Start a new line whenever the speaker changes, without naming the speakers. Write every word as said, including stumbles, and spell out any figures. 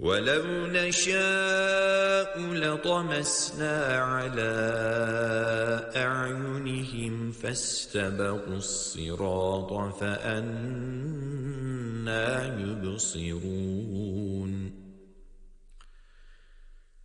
ولو نشاء لطمسنا على أعينهم فاستبقوا الصراط فأنى يبصرون